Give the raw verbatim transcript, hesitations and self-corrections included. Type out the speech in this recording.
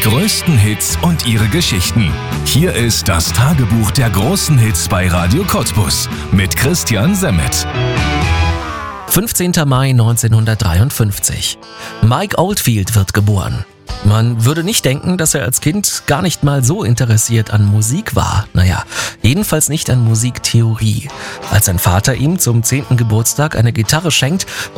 größten Hits und ihre Geschichten. Hier ist das Tagebuch der großen Hits bei Radio Cottbus mit Christian Semmet. fünfzehnter Mai neunzehnhundertdreiundfünfzig. Mike Oldfield wird geboren. Man würde nicht denken, dass er als Kind gar nicht mal so interessiert an Musik war. Naja, jedenfalls nicht an Musiktheorie. Als sein Vater ihm zum zehnten Geburtstag eine Gitarre schenkt